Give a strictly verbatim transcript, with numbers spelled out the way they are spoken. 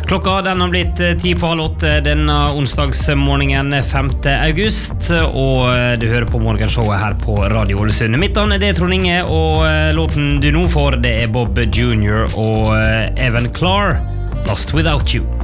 Klokka den har blitt ti på halv åtte denne onsdagsmorgenen femte august, og du hører på morgenshowet her på Radio Ålesund. Mitt navn er det Trond Inge, og låten du nå får, det er Bob junior og Evan Clark, Lost Without You.